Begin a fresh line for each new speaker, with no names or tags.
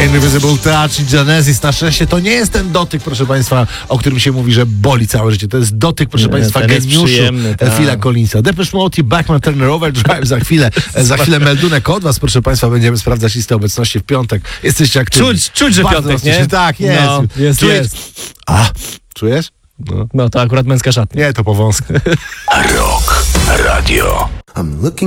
Invisible Touch i Genesis. Na szczęście to nie jest ten dotyk, proszę Państwa, o którym się mówi, że boli całe życie. To jest dotyk, proszę Państwa, geniuszu Phila Collinsa. Depeche Mode i Bachman Turner Overdrive za chwilę. Za chwilę meldunek od Was, proszę Państwa, będziemy sprawdzać listę obecności w piątek. Jesteście aktywni.
Czuć, że
Bardzo
piątek, nie?
Tak, jest.
No, jest.
A, czujesz?
No to akurat męska szatnia.
Nie, to po wąsku.
Rock Radio.